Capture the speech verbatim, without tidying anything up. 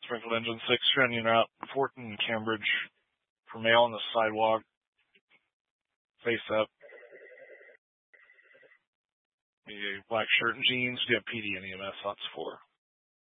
Sprinkled engine six, trending out Fortin and Cambridge for male on the sidewalk. Face up. The black shirt and jeans. Do you have P D and E M S? Lots four.